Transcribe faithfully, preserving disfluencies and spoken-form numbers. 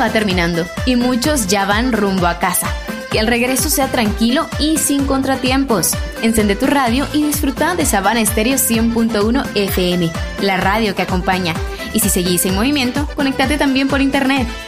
va terminando y muchos ya van rumbo a casa. Que el regreso sea tranquilo y sin contratiempos. Encende tu radio y disfruta de Sabana Estéreo cien punto uno F M, la radio que acompaña. Y si seguís en movimiento, conéctate también por internet